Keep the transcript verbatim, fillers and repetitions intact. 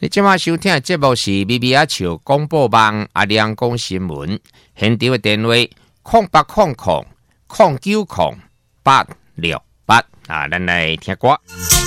你今晚收听的节目是咪咪阿笑广播网阿亮讲新闻，现场的电话空八空空空九空八六八啊，咱来听歌。